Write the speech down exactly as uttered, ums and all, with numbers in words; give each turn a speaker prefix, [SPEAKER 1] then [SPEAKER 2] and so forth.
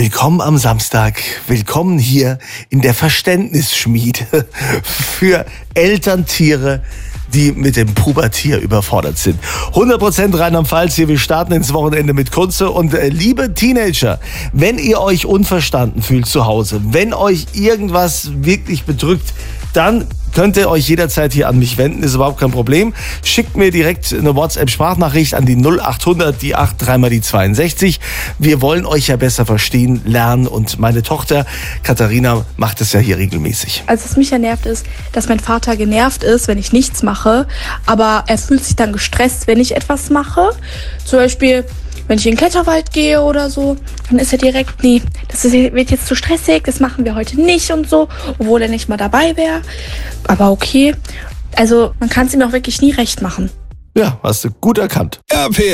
[SPEAKER 1] Willkommen am Samstag, willkommen hier in der Verständnisschmiede für Elterntiere, die mit dem Pubertier überfordert sind. hundert Prozent Rheinland-Pfalz hier, wir starten ins Wochenende mit Kunze. Und äh, liebe Teenager, wenn ihr euch unverstanden fühlt zu Hause, wenn euch irgendwas wirklich bedrückt, dann könnt ihr euch jederzeit hier an mich wenden, ist überhaupt kein Problem. Schickt mir direkt eine WhatsApp-Sprachnachricht an die null acht hundert, die acht, dreimal die zweiundsechzig. Wir wollen euch ja besser verstehen, lernen und meine Tochter Katharina macht es ja hier regelmäßig.
[SPEAKER 2] Also was mich ja nervt ist, dass mein Vater genervt ist, wenn ich nichts mache, aber er fühlt sich dann gestresst, wenn ich etwas mache. Zum Beispiel, wenn ich in den Kletterwald gehe oder so, dann ist er direkt, nee, das ist, wird jetzt zu stressig, das machen wir heute nicht und so, obwohl er nicht mal dabei wäre. Aber okay, also man kann es ihm auch wirklich nie recht machen.
[SPEAKER 1] Ja, hast du gut erkannt.
[SPEAKER 3] R P